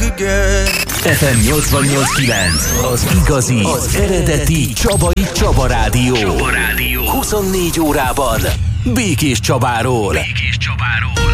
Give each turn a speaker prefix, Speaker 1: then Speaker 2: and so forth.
Speaker 1: again.
Speaker 2: FM 88.9, az igazi, az eredeti Csaba rádió. 24 órában Békés Csabáról.